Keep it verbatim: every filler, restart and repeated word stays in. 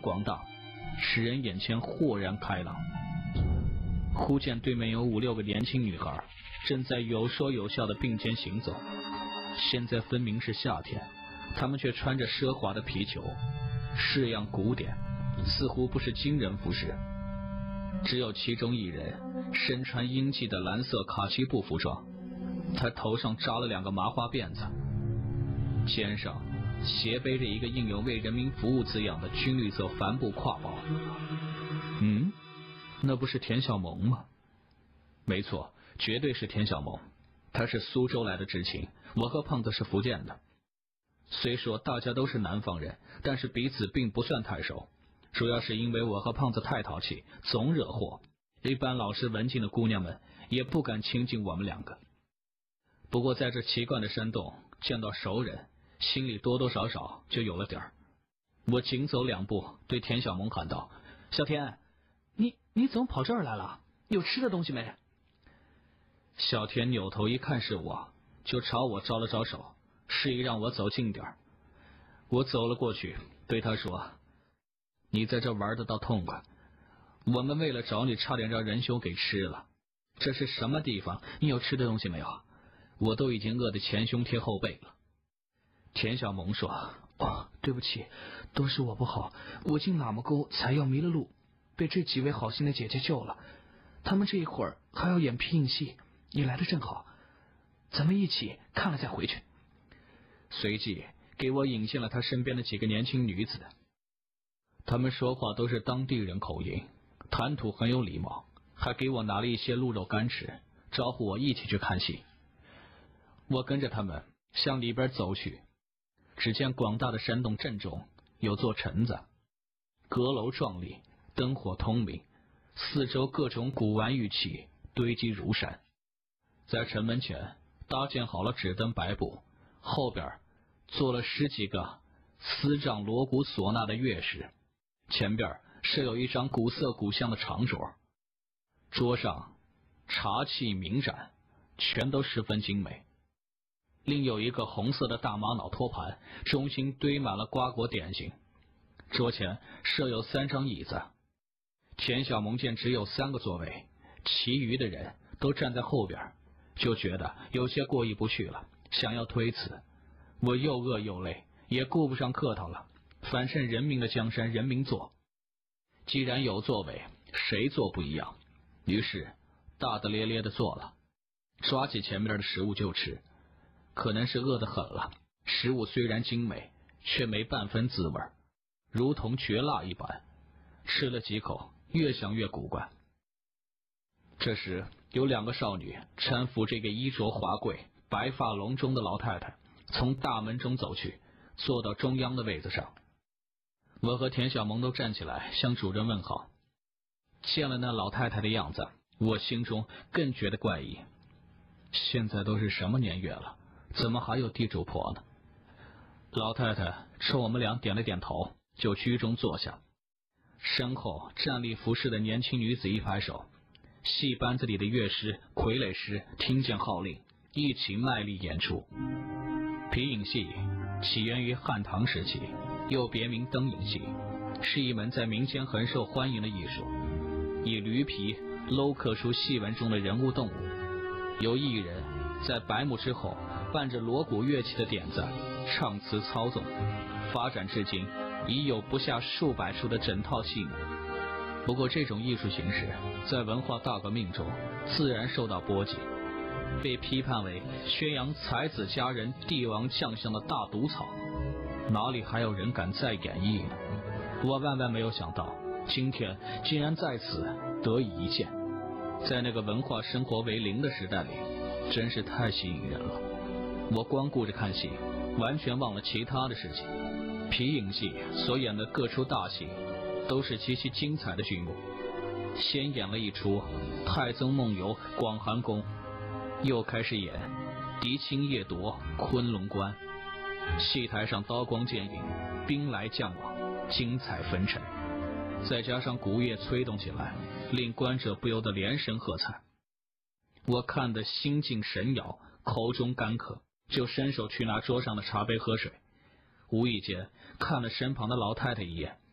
广大，使人眼前豁然开朗。忽见对面有五六个年轻女孩，正在有说有笑的并肩行走。现在分明是夏天，她们却穿着奢华的皮裘，式样古典，似乎不是京人服饰。只有其中一人身穿英气的蓝色卡其布服装，他头上扎了两个麻花辫子，肩上斜背着一个印有为人民服务字样的军绿色帆布挎包。嗯，那不是田小萌吗？没错，绝对是田小萌。他是苏州来的知青，我和胖子是福建的。虽说大家都是南方人，但是彼此并不算太熟，主要是因为我和胖子太淘气，总惹祸，一般老实文静的姑娘们也不敢亲近我们两个。不过在这奇怪的山洞见到熟人，心里多多少少就有了点儿。我紧走两步，对田小萌喊道：小田，你你怎么跑这儿来了？有吃的东西没？小田扭头一看是我，就朝我招了招手，示意让我走近点儿。我走了过去，对他说：你在这玩得到痛快，我们为了找你差点让仁兄给吃了。这是什么地方？你有吃的东西没有？我都已经饿得前胸贴后背了。田小萌说：哦，对不起，都是我不好，我进喇嘛沟采药迷了路，被这几位好心的姐姐救了。他们这一会儿还要演皮影戏，你来的正好，咱们一起看了再回去。随即给我引进了他身边的几个年轻女子，他们说话都是当地人口音，谈吐很有礼貌，还给我拿了一些鹿肉干吃，招呼我一起去看戏。我跟着他们向里边走去，只见广大的山洞正中有座城子，阁楼壮丽，灯火通明，四周各种古玩玉器堆积如山。在城门前搭建好了纸灯白布，后边坐了十几个丝帐锣鼓唢呐的乐师，前边设有一张古色古香的长桌，桌上茶器名盏全都十分精美。另有一个红色的大玛瑙托盘，中心堆满了瓜果点心。桌前设有三张椅子，田小萌见只有三个座位，其余的人都站在后边，就觉得有些过意不去了，想要推辞。我又饿又累，也顾不上客套了，反正人民的江山人民坐，既然有座位，谁坐不一样。于是大大咧咧的坐了，抓起前面的食物就吃。可能是饿得很了，食物虽然精美，却没半分滋味，如同绝辣一般。吃了几口，越想越古怪。这时有两个少女搀扶这个衣着华贵、白发隆中的老太太从大门中走去，坐到中央的位子上。我和田小萌都站起来向主人问好。见了那老太太的样子，我心中更觉得怪异。现在都是什么年月了，怎么还有地主婆呢？老太太冲我们俩点了点头，就居中坐下。身后站立服侍的年轻女子一拍手，戏班子里的乐师、傀儡师听见号令，一起卖力演出。皮影戏起源于汉唐时期，又别名灯影戏，是一门在民间很受欢迎的艺术，以驴皮镂刻出戏文中的人物动物，由艺人在白幕之后伴着锣鼓乐器的点子唱词操纵，发展至今已有不下数百出的整套戏目。不过这种艺术形式在文化大革命中自然受到波及，被批判为宣扬才子佳人帝王将相的大毒草，哪里还有人敢再演绎呢？我万万没有想到，今天竟然在此得以一见。在那个文化生活为零的时代里，真是太吸引人了。我光顾着看戏，完全忘了其他的事情。皮影戏所演的各出大戏都是极其精彩的剧目，先演了一出太宗梦游广寒宫，又开始演狄青夜夺昆仑关。戏台上刀光剑影，兵来将往，精彩纷呈，再加上鼓乐催动起来，令观者不由得连声喝彩。我看得心静神摇，口中干渴，就伸手去拿桌上的茶杯喝水，无意间看了身旁的老太太一眼，